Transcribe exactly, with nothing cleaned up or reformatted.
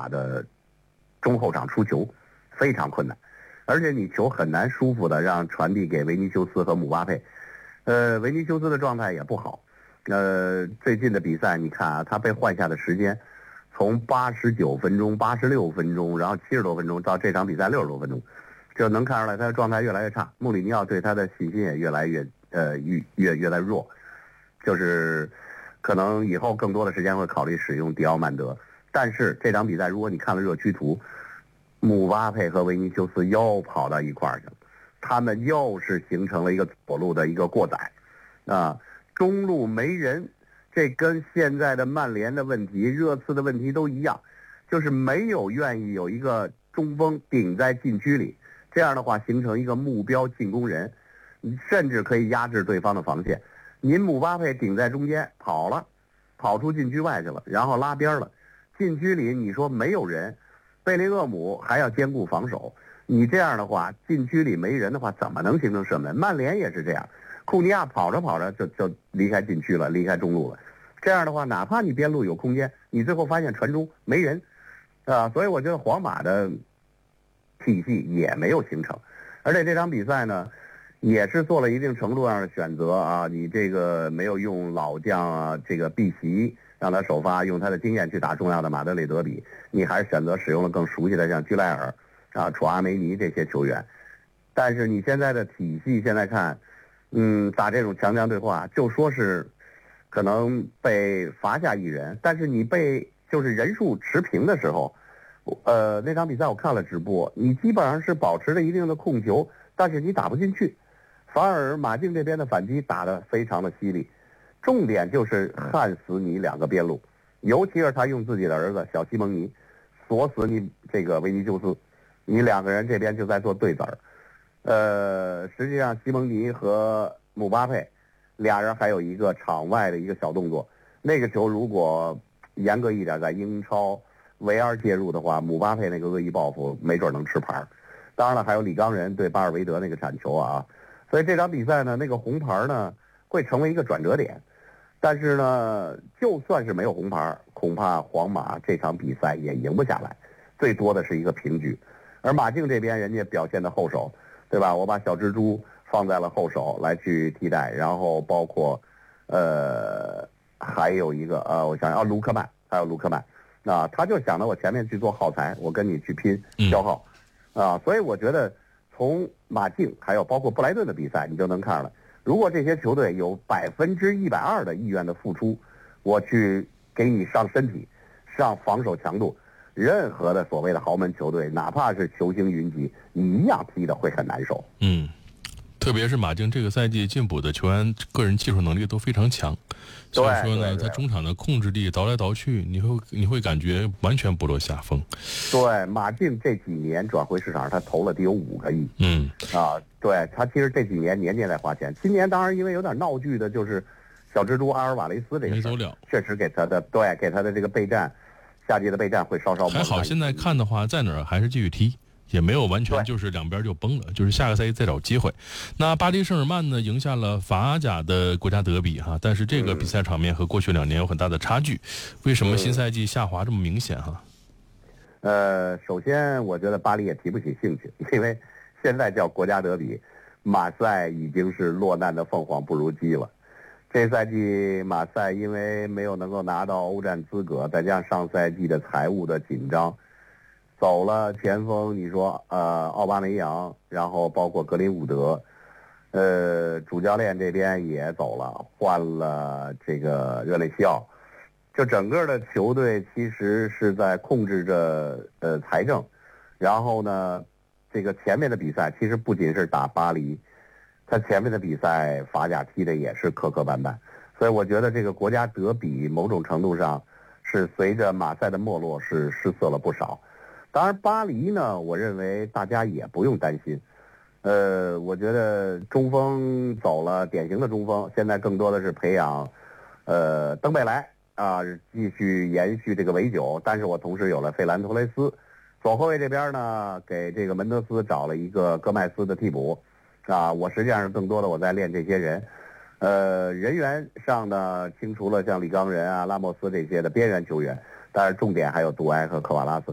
马的中后场出球非常困难，而且你球很难舒服的让传递给维尼修斯和姆巴佩。呃，维尼修斯的状态也不好。呃，最近的比赛你看啊，他被换下的时间从八十九分钟、八十六分钟，然后七十多分钟到这场比赛六十多分钟，就能看出来他的状态越来越差。穆里尼奥对他的信心也越来越呃越越越来越弱，就是可能以后更多的时间会考虑使用迪奥曼德。但是这场比赛如果你看了热区图，姆巴佩和维尼修斯又跑到一块儿去了，他们又是形成了一个左路的一个过载啊，中路没人。这跟现在的曼联的问题、热刺的问题都一样，就是没有愿意有一个中锋顶在禁区里，这样的话形成一个目标进攻人，甚至可以压制对方的防线。您姆巴佩顶在中间跑了，跑出禁区外去了，然后拉边了，禁区里你说没有人，贝林厄姆还要兼顾防守，你这样的话禁区里没人的话怎么能形成射门？曼联也是这样，库尼亚跑着跑着就就离开禁区了，离开中路了。这样的话，哪怕你边路有空间，你最后发现传中没人，啊，所以我觉得皇马的体系也没有形成，而且这场比赛呢，也是做了一定程度上的选择啊，你这个没有用老将啊，这个碧玺让他首发，用他的经验去打重要的马德里德比，你还是选择使用了更熟悉的像居莱尔啊、楚阿梅尼这些球员，但是你现在的体系现在看，嗯，打这种强强对话，就说是。可能被罚下一人，但是你被就是人数持平的时候，呃，那场比赛我看了直播，你基本上是保持了一定的控球，但是你打不进去，反而马竞这边的反击打得非常的犀利，重点就是焊死你两个边路，尤其是他用自己的儿子小西蒙尼锁死你这个维尼修斯，你两个人这边就在做对子儿，呃，实际上西蒙尼和姆巴佩。俩人还有一个场外的一个小动作，那个球如果严格一点，在英超 V R 介入的话，姆巴佩那个恶意报复没准能吃牌。当然了，还有里冈人对巴尔维德那个铲球啊，所以这场比赛呢，那个红牌呢会成为一个转折点。但是呢，就算是没有红牌，恐怕皇马这场比赛也赢不下来，最多的是一个平局。而马竞这边人家表现的后手，对吧？我把小蜘蛛放在了后手来去替代，然后包括，呃，还有一个呃，我想要、啊、卢克曼，还有卢克曼，啊，他就想着我前面去做耗材，我跟你去拼消耗，啊，所以我觉得从马竞还有包括布莱顿的比赛，你就能看了，如果这些球队有百分之一百二的意愿的付出，我去给你上身体，上防守强度，任何的所谓的豪门球队，哪怕是球星云集，你一样踢得会很难受。 嗯。特别是马竞这个赛季进补的球员个人技术能力都非常强，所以说呢，他中场的控制力倒来倒去，你会你会感觉完全不落下风。 对，马竞这几年转会市场他投了得有五个亿， 嗯啊，对他其实这几年年年在花钱，今年当然因为有点闹剧的就是小蜘蛛阿尔瓦雷斯这个没走了， 确实给他的对给他的这个备战，夏季的备战会稍稍还好，现在看的话在哪儿还是继续踢。也没有完全就是两边就崩了，就是下个赛季再找机会。那巴黎圣日耳曼呢，赢下了法甲的国家德比哈，但是这个比赛场面和过去两年有很大的差距。为什么新赛季下滑这么明显哈？ 呃，首先我觉得巴黎也提不起兴趣，因为现在叫国家德比，马赛已经是落难的凤凰不如鸡了。这赛季马赛因为没有能够拿到欧战资格，再加上上赛季的财务的紧张。走了前锋，你说呃奥巴梅扬，然后包括格林伍德，呃主教练这边也走了，换了这个热内西奥，就整个的球队其实是在控制着呃财政，然后呢，这个前面的比赛其实不仅是打巴黎，他前面的比赛法甲踢的也是磕磕绊绊，所以我觉得这个国家德比某种程度上是随着马赛的没落是失色了不少。当然，巴黎呢，我认为大家也不用担心。呃，我觉得中锋走了，典型的中锋，现在更多的是培养，呃，登贝莱啊，继续延续这个维九。但是我同时有了费兰托雷斯，左后卫这边呢，给这个门德斯找了一个戈麦斯的替补，啊，我实际上是更多的我在练这些人。呃，人员上呢，清除了像里冈人啊、拉莫斯这些的边缘球员，但是重点还有杜埃和科瓦拉斯。